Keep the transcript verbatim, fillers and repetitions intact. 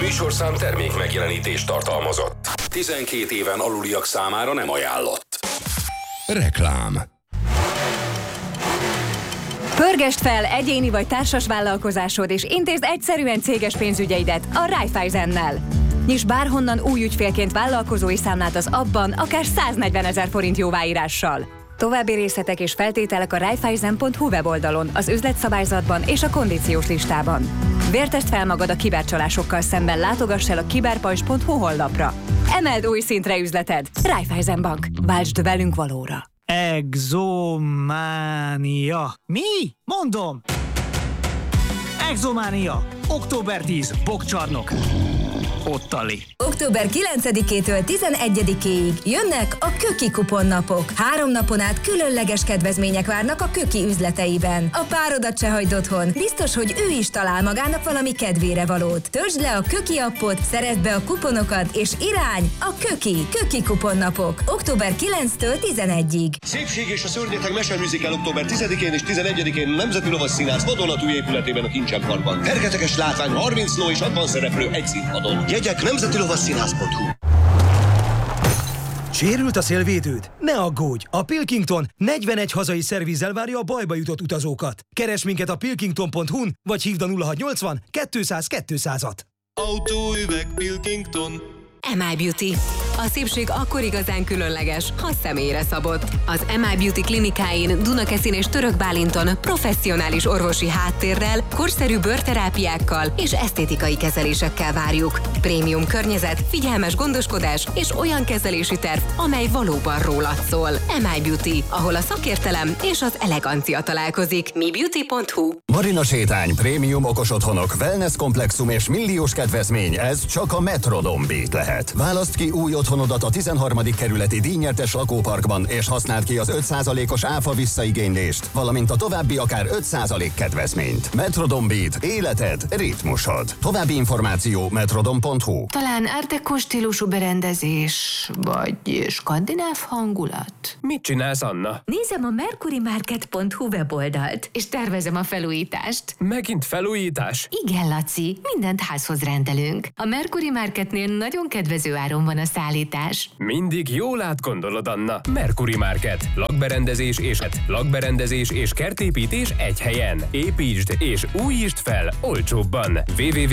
műsorszám termék megjelenítést tartalmazott. tizenkét éven aluliak számára nem ajánlott. Reklám. Pörgesd fel egyéni vagy társas vállalkozásod, és intézd egyszerűen céges pénzügyeidet a Raiffeisennel. Nyisd bárhonnan új ügyfélként vállalkozói számlát az abban, akár száznegyvenezer forint jóváírással. További részletek és feltételek a raiffeisen pont hu weboldalon, az üzletszabályzatban és a kondíciós listában. Vértesd fel magad a kibercsalásokkal szemben, látogass el a kiberpajzs pont hu honlapra. Emeld új szintre üzleted. Raiffeisen Bank. Váltsd velünk valóra. Exománia. Mi? Mondom! Exománia. október tízedike. Bokcsarnok. Ottali. október kilencedikétől tizenegyedikéig jönnek a Köki kuponnapok. Három napon át különleges kedvezmények várnak a Köki üzleteiben. A párodat se hagyd otthon. Biztos, hogy ő is talál magának valami kedvére valót. Töltsd le a Köki appot, szerezd be a kuponokat, és irány a Köki. Köki kuponnapok. október kilencedikétől tizenegyedikéig. Szépség és a szörnyeteg meseműzikál október tizedikén és tizenegyedikén Nemzeti Lovasszínház vadonatúj épületében a Kincsen Parkban. Fergeteges látvány, harminc ló és hatvan szereplő egy színpadon. Jegyek nemzeti lovasszínház pont hu. Sérült a szélvédőd? Ne aggódj! A Pilkington negyvenegy hazai szervízzel várja a bajba jutott utazókat. Keresd minket a pilkington pont hu-n, vagy hívd a nulla hatszáznyolcvan kétszáz kétszázat. Autóüveg Pilkington. em i Beauty. A szépség akkor igazán különleges, ha személyre szabott. Az em i Beauty klinikáin Dunakeszin és Török Bálinton professzionális orvosi háttérrel, korszerű bőrterápiákkal és esztétikai kezelésekkel várjuk. Prémium környezet, figyelmes gondoskodás és olyan kezelési terv, amely valóban rólad szól. em i Beauty, ahol a szakértelem és az elegancia találkozik. mi beauty pont hu. Marina sétány, prémium okos otthonok, wellness komplexum és milliós kedvezmény, ez csak a Metrodon Beat lehet. Válaszd ki új otthonodat a tizenharmadik kerületi díjnyertes lakóparkban, és használd ki az öt százalékos áfa visszaigénylést, valamint a további akár öt százalék kedvezményt. Metrodon Beat. Életed, ritmusod. További információ metrodon pont hu. Talán art déco stílusú berendezés, vagy skandináv hangulat? Mit csinálsz, Anna? Nézem a mercury market pont hu weboldalt, és tervezem a felújítást. Megint felújítás? Igen, Laci, mindent házhoz rendelünk. A Mercury Marketnél nagyon kedvező áron van a szállítás. Mindig jól átgondolod, Anna. Mercury Market. Lakberendezés és lakberendezés és kertépítés egy helyen. Építsd és újítsd fel olcsóbban. www